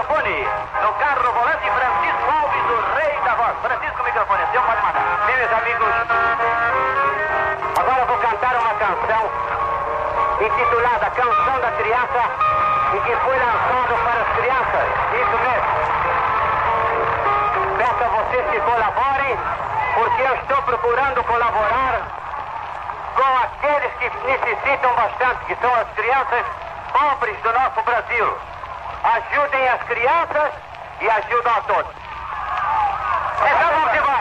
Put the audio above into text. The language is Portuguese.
microfone. No carro volante, Francisco Alves, o rei da voz. Francisco, microfone, seu pode mandar. Bem, meus amigos, agora vou cantar uma canção intitulada Canção da Criança e que foi lançado para as crianças. Isso mesmo. Peço a vocês que colaborem, porque eu estou procurando colaborar com aqueles que necessitam bastante, que são as crianças pobres do nosso Brasil. Ajudem as crianças e ajudam a todos.